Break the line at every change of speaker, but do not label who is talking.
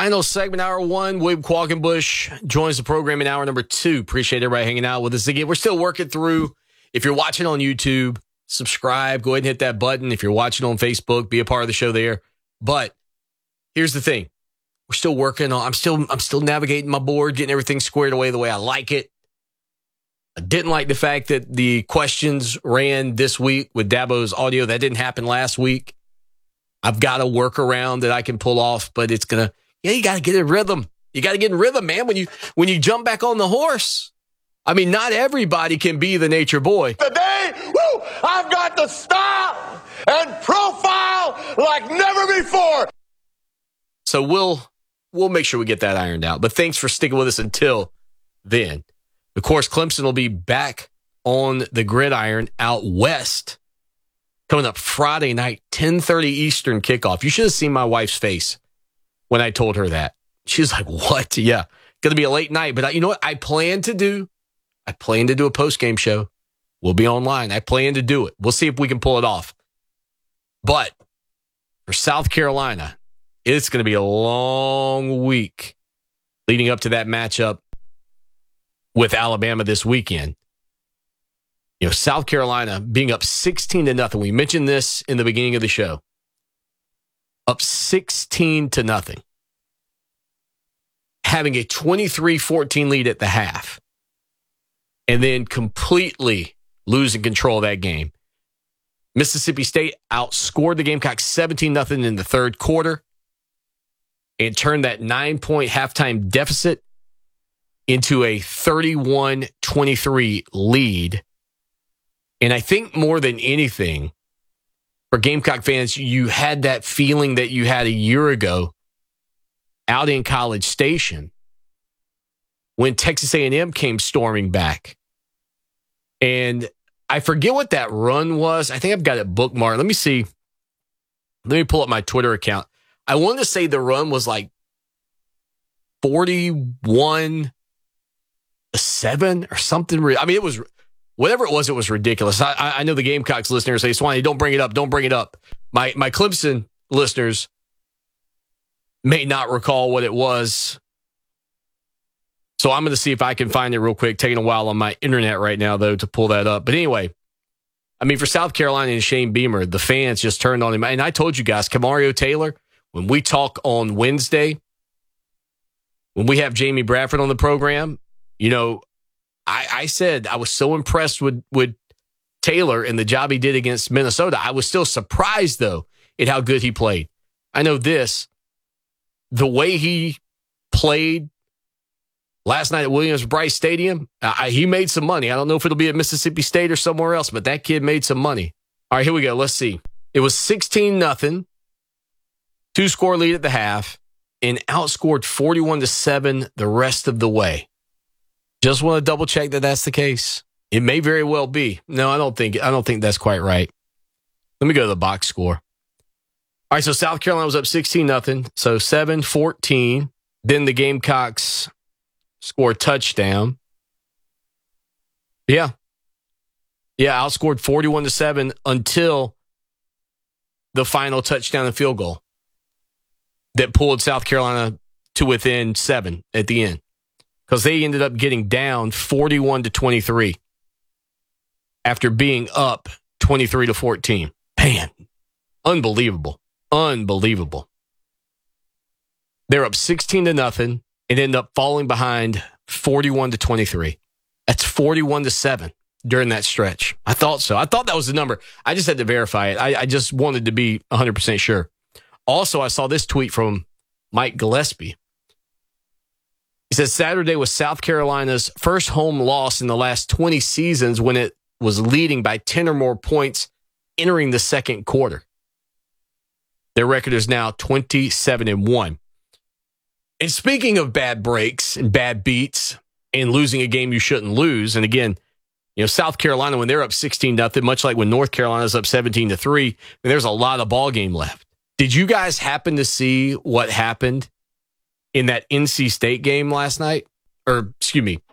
Final segment, hour one. William Qualkenbush joins the program in hour number 2. Appreciate everybody hanging out with us again. We're still working through. If you're watching on YouTube, subscribe. Go ahead and hit that button. If you're watching on Facebook, be a part of the show there. But here's the thing. We're still working on, I'm still navigating my board, getting everything squared away the way I like it. I didn't like the fact that the questions ran this week with Dabo's audio. That didn't happen last week. I've got a workaround that I can pull off, but it's going to, you got to get in rhythm. You got to get in rhythm, man, when you jump back on the horse. I mean, not everybody can be the nature boy.
Today, I've got the style and profile like never before.
So we'll make sure we get that ironed out. But thanks for sticking with us until then. Of course, Clemson will be back on the gridiron out west coming up Friday night, 10:30 Eastern kickoff. You should have seen my wife's face when I told her that. She was like, what? Yeah, going to be a late night. But you know what I plan to do? I plan to do a post-game show. We'll be online. I plan to do it. We'll see if we can pull it off. But for South Carolina, it's going to be a long week leading up to that matchup with Alabama this weekend. You know, South Carolina being up 16-0. We mentioned this in the beginning of the show. Up 16-0. Having a 23-14 lead at the half. And then completely losing control of that game. Mississippi State outscored the Gamecocks 17-0 in the third quarter and turned that 9-point halftime deficit into a 31-23 lead. And I think more than anything, for Gamecock fans, you had that feeling that you had a year ago out in College Station when Texas A&M came storming back. And I forget what that run was. I think I've got it bookmarked. Let me see. Let me pull up my Twitter account. I wanted to say the run was like 41-7 or something. I mean, it was, whatever it was ridiculous. I know the Gamecocks listeners say, Swanee, don't bring it up. Don't bring it up. My Clemson listeners may not recall what it was. So I'm going to see if I can find it real quick. Taking a while on my internet right now, though, to pull that up. But anyway, I mean, for South Carolina and Shane Beamer, the fans just turned on him. And I told you guys, Kamario Taylor, when we talk on Wednesday, when we have Jamie Bradford on the program, you know, I said I was so impressed with Taylor and the job he did against Minnesota. I was still surprised, though, at how good he played. I know this. The way he played last night at Williams-Brice Stadium, he made some money. I don't know if it'll be at Mississippi State or somewhere else, but that kid made some money. All right, here we go. Let's see. It was 16-0, 2-score lead at the half, and outscored 41-7 the rest of the way. Just want to double check that that's the case. It may very well be. No, I don't think that's quite right. Let me go to the box score. All right, so South Carolina was up 16-0, so 7-14. Then the Gamecocks score a touchdown. Yeah, outscored 41-7 until the final touchdown and field goal that pulled South Carolina to within 7 at the end, because they ended up getting down 41-23 after being up 23-14. Man, unbelievable. They're up 16-0 and end up falling behind 41-23. That's 41-7 during that stretch. I thought so. I thought that was the number. I just had to verify it. I just wanted to be 100% sure. Also, I saw this tweet from Mike Gillespie. He says Saturday was South Carolina's first home loss in the last 20 seasons when it was leading by 10 or more points entering the second quarter. Their record is now 27-1. And speaking of bad breaks and bad beats and losing a game you shouldn't lose, and again, you know, South Carolina, when they're up 16-0, much like when North Carolina's up 17-3, there's a lot of ball game left. Did you guys happen to see what happened in that NC State game last night? Or, excuse me,